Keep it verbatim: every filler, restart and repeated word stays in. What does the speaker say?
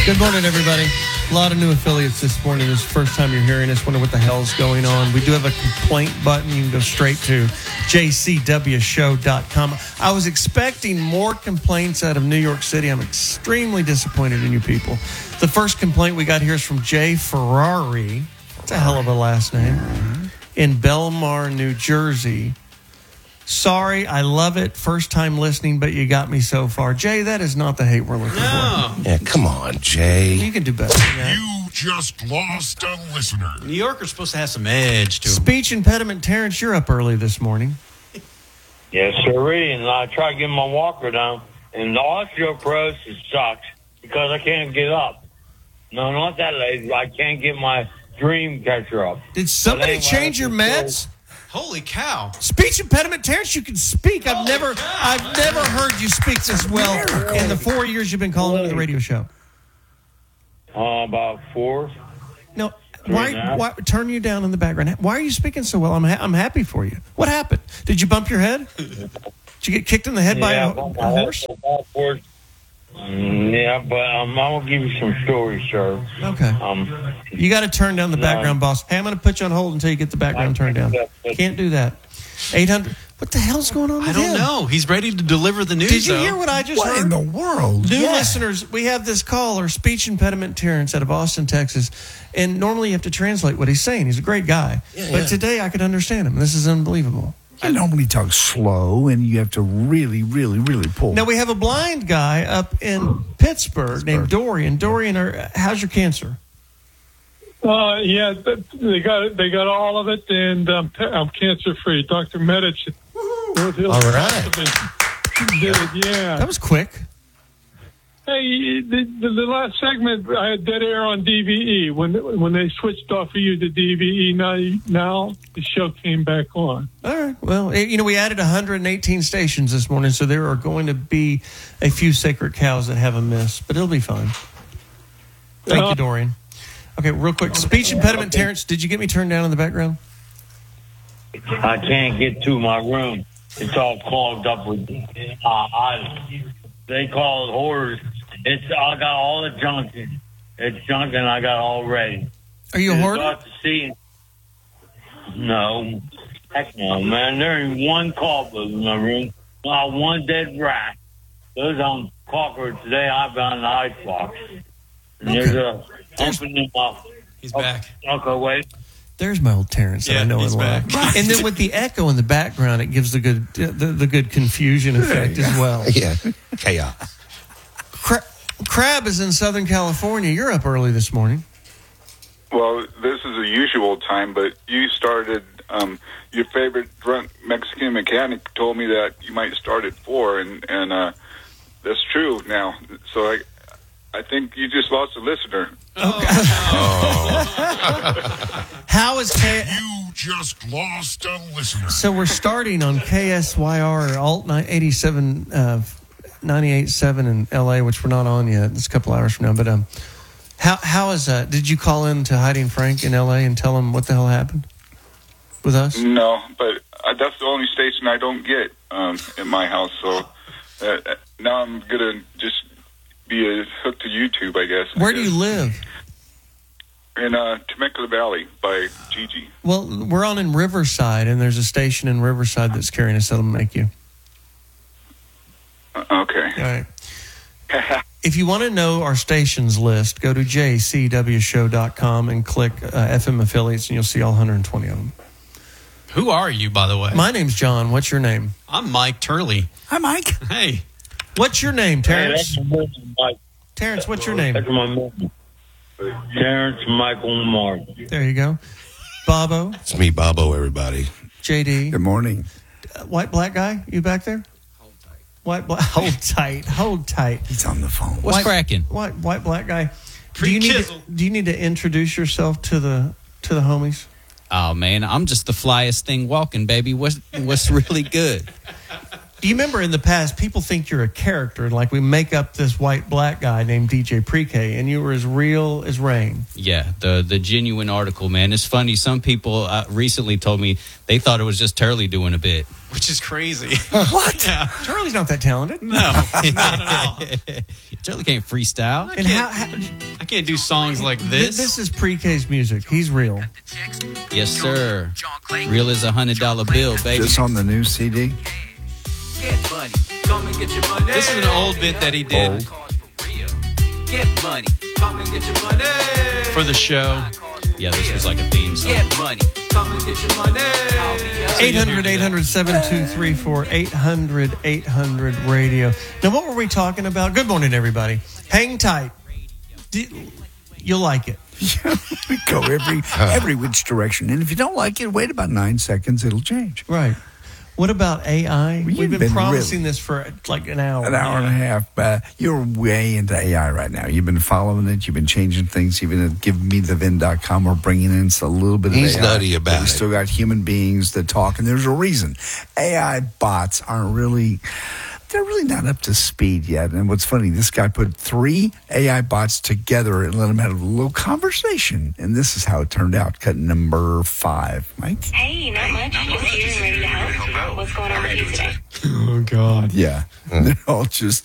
Good morning, everybody. A lot of new affiliates this morning. This is the first time you're hearing us. Wonder what the hell's going on. We do have a complaint button. You can go straight to j c w show dot com. I was expecting more complaints out of New York City. I'm extremely disappointed in you people. The first complaint we got here is from Jay Ferrari. That's a hell of a last name. In Belmar, New Jersey. Sorry, I love it. First time listening, but you got me so far. Jay, that is not the hate we're looking No. for. Yeah, come on, Jay. You can do better than that. You just lost a listener. New Yorkers supposed to have some edge to them. Speech impediment, Terrence, you're up early this morning. Yes, sir. And I tried getting my walker down, and the osteoporosis sucks because I can't get up. No, not that lazy. I can't get my dream catcher up. Did somebody anyway, change your meds? Holy cow. Speech impediment, Terrence, you can speak. I've Holy never cow. I've never heard you speak this well in the four years you've been calling into the radio show. Uh, about four. No, Three why, and a half. why turn you down in the background? Why are you speaking so well? I'm ha- I'm happy for you. What happened? Did you bump your head? Did you get kicked in the head by Yeah, a, but a I horse? had to walk. Mm, Yeah, but um, I'm gonna give you some stories, sir. Okay. Um, You got to turn down the No. background, boss. Hey, I'm going to put you on hold until you get the background turned down. Can't do that. eight hundred. What the hell's going on with I don't him? know. He's ready to deliver the news, Did you though. hear what I just What heard? in the world? New Yeah. listeners, we have this caller, speech impediment Terrence out of Austin, Texas. And normally you have to translate what he's saying. He's a great guy. Yeah, but yeah. today I could understand him. This is unbelievable. I normally talk slow, and you have to really, really, really pull. Now we have a blind guy up in Pittsburgh, named Dorian. Dorian, are, how's your cancer? Uh, yeah, th- they got it. They got all of it, and um, pe- I'm cancer free. Doctor Medich. All right. Did it, yeah. That was quick. Hey, the, the, the last segment, I had dead air on D V E. When when they switched off of you to D V E, now now the show came back on. All right. Well, eh, you know, we added one hundred eighteen stations this morning, so there are going to be a few sacred cows that have a miss, but it'll be fine. Thank Uh, you, Dorian. Okay, real quick. Speech impediment, Terrence, did you get me turned down in the background? I can't get to my room. It's all clogged up with. Uh, I, they call it horrors. It's I got all the junk. in- It's junk, and I got all ready. Are you a It's hoarder? out to see. No, heck no, man. There ain't one cobweb in my room. Not one dead rat. Those on cockroach today. I found an icebox. And there's a something in my. He's back. Okay, wait. There's my old Terrence that Yeah, I know he's and love. back. And then with the echo in the background, it gives the good the, the good confusion effect as well. Yeah, chaos. Cra- Crab is in Southern California. You're up early this morning. Well, this is a usual time, but you started, um, your favorite drunk Mexican mechanic told me that you might start at four, and, and uh, that's true now. So I I think you just lost a listener. How is K? You just lost a listener. So we're starting on K S Y R or Alt eighty-seven, uh, ninety-eight point seven in L A, which we're not on yet. It's a couple hours from now. But um, how how is that? Did you call in to Heidi and Frank in L A and tell them what the hell happened with us? No, but uh, that's the only station I don't get um, in my house. So uh, now I'm going to just be a hooked to YouTube, I guess. I Where do guess. you live? In uh, Temecula Valley by Gigi. Well, we're on in Riverside, and there's a station in Riverside that's carrying us that'll make you. Uh, okay. All right. If you want to know our stations list, go to j c w show dot com and click uh, F M affiliates, and you'll see all one hundred twenty of them. Who are you, by the way? My name's John. What's your name? I'm Mike Turley. Hi, Mike. Hey. What's your name, Hey, that's Terrence? my middle, Mike. Terrence, what's your name? That's my middle. Terrence Michael Martin. There you go. Bobo, It's me, Bobo, everybody. J D, Good morning. uh, white black guy, you back there? Hold tight. White black, hold tight, hold tight. He's on the phone. What's White- cracking? White white black guy. Do you need to, Pre-kizzle. do you need to introduce yourself to the to the homies? Oh man, I'm just the flyest thing walking, baby. What's what's really good? You remember in the past, people think you're a character. Like we make up this white black guy named D J Pre-K, and you were as real as rain. Yeah, the the genuine article, man. It's funny. Some people uh, recently told me they thought it was just Turley doing a bit. Which is crazy. What? Yeah. Turley's not that talented. No, not at all. Turley can't freestyle. And how, how I can't do songs like this? this. This is Pre-K's music. He's real. Yes, sir. Real as a hundred dollar bill, baby. This on the new C D? This is an old bit that he did Old. for the show. Yeah, this was like a theme song. eight hundred, eight hundred, seven two three four, eight hundred, eight hundred radio. Now, what were we talking about? Good morning, everybody. Hang tight. Do- You'll like it. We go every every which direction. And if you don't like it, wait about nine seconds. It'll change. Right. What about A I? Well, you've We've been, been promising really- this for like an hour. An hour and a half. Uh, you're way into A I right now. You've been following it. You've been changing things. You've been at give me the vin dot com. We're bringing in a little bit of He's A I. nutty about But we it. still got human beings that talk, and there's a reason. A I bots aren't really... They're really not up to speed yet. And what's funny, this guy put three A I bots together and let them have a little conversation. And this is how it turned out. Cut number five. Mike? Hey, not much. Just here and ready to help. What's going on with you today? Oh, God. Yeah. They're all just